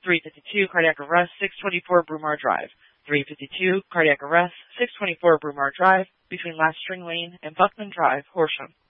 352, cardiac arrest, 624 Brumar Drive. 352, cardiac arrest, 624 Brumar Drive, between Last String Lane and Buckman Drive, Horsham.